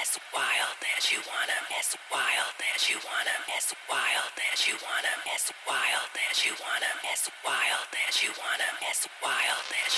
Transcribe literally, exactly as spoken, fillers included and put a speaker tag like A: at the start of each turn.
A: as wild as you wanna, as wild as you wanna, as wild as you wanna, as wild as you wanna, as wild as you wanna, as wild as